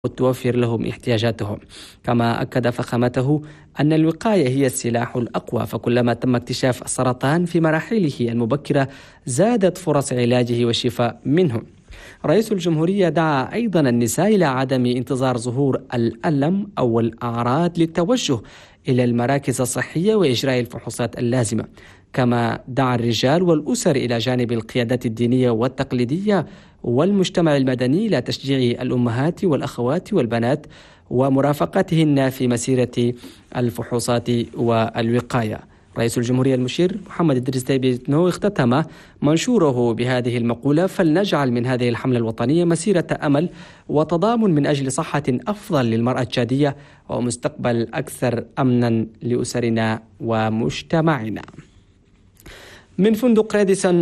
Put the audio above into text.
وتوفر لهم احتياجاتهم. كما أكد فخامته أن الوقاية هي السلاح الأقوى، فكلما تم اكتشاف السرطان في مراحله المبكرة زادت فرص علاجه والشفاء منه. رئيس الجمهورية دعا أيضا النساء إلى عدم انتظار ظهور الألم أو الأعراض للتوجه إلى المراكز الصحية وإجراء الفحوصات اللازمة. كما دعا الرجال والأسر إلى جانب القيادات الدينية والتقليدية والمجتمع المدني إلى تشجيع الأمهات والأخوات والبنات ومرافقتهن في مسيرة الفحوصات والوقاية. رئيس الجمهورية المشير محمد إدريس ديبي إتنو اختتم منشوره بهذه المقولة: فلنجعل من هذه الحملة الوطنية مسيرة أمل وتضامن من أجل صحة أفضل للمرأة التشادية ومستقبل أكثر أمنا لأسرنا ومجتمعنا. من فندق راديسون